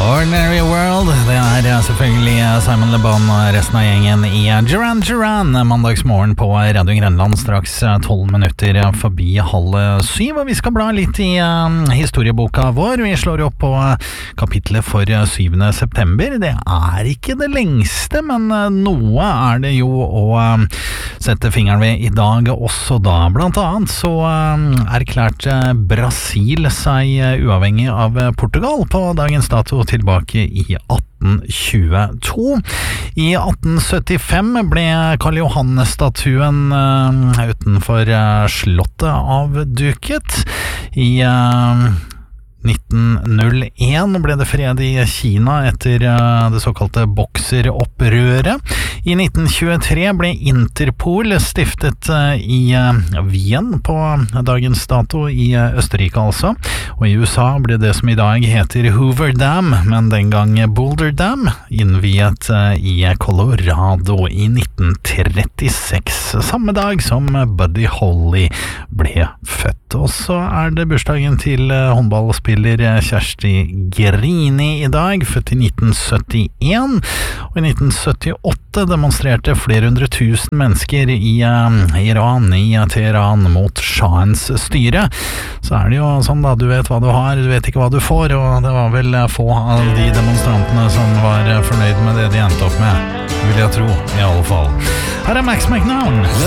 Ordinary World, det selvfølgelig Simon Le Bon og resten av gjengen i Duran Duran mandagsmorgen på Radio Grenland, straks 12 minutter forbi 6:30, og vi skal bla litt i historieboka vår. Vi slår opp på kapitlet for 7. september. Det ikke det lengste, men noe det jo å sette fingeren ved i dag også da. Blant annet så erklærte Brasil seg uavhengig av Portugal på dagens dato tilbake i 1822. I 1875 ble Karl Johan-statuen utenfor slottet avduket. I 1901 ble det fred i Kina etter det såkalte bokseropprøret. I 1923 ble Interpol stiftet i Wien på dagens dato i Østerrike altså, og i USA ble det som i dag heter Hoover Dam, men den gang Boulder Dam, innviet i Colorado i 1936, samme dag som Buddy Holly ble født. Og så det bursdagen til håndballspiller Kjersti Grini i dag, født i 1971, og i 1978 demonstrerte flere hundre tusen mennesker i Iran, i Teheran, mot shahens styre. Så det jo sånn da, du vet hva du har, du vet ikke hva du får, og det var vel få av de demonstrantene som var fornøyd med det de endte opp med, vil jeg tro, i alle fall. Her Max McNown.